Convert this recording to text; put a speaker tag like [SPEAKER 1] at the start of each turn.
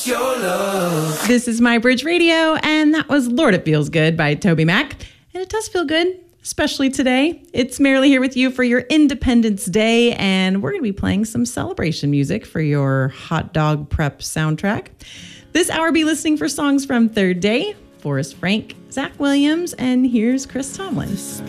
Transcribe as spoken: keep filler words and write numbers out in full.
[SPEAKER 1] Your love.
[SPEAKER 2] This is My Bridge Radio, and that was Lord It Feels Good by Toby Mac. And it does feel good, especially today. It's Marilee here with you for your Independence Day, and we're going to be playing some celebration music for your hot dog prep soundtrack. This hour, be listening for songs from Third Day, Forrest Frank, Zach Williams, and here's Chris Tomlin.